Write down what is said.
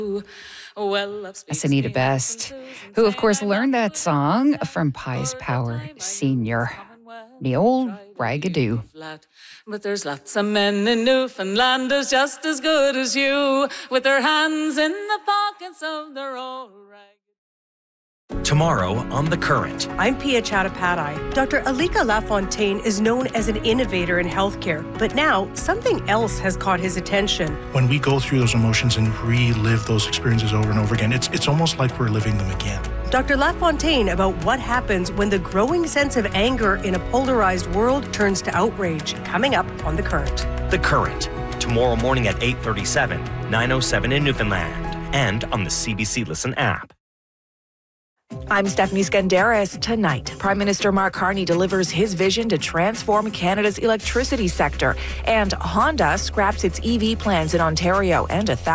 That's Anita Best, who, of course, learned that song from Pies Power Sr., the old Ragadoo. But there's lots of men in Newfoundland who's just as good as you, with their hands in the pockets of their old rag. Tomorrow on The Current. I'm Pia Chattopadhyay. Dr. Alika Lafontaine is known as an innovator in healthcare, but now something else has caught his attention. When we go through those emotions and relive those experiences over and over again, it's almost like we're living them again. Dr. Lafontaine about what happens when the growing sense of anger in a polarized world turns to outrage. Coming up on The Current. The Current. Tomorrow morning at 8:37, 9:07 in Newfoundland, and on the CBC Listen app. I'm Stephanie Skandaris. Tonight, Prime Minister Mark Carney delivers his vision to transform Canada's electricity sector, and Honda scraps its EV plans in Ontario, and